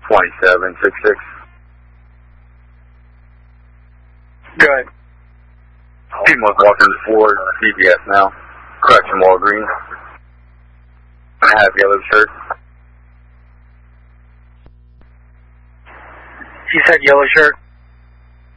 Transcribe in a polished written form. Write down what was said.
2766. Go ahead. Team was walking toward CVS now. Correction, Walgreens. I have yellow shirt. You said yellow shirt?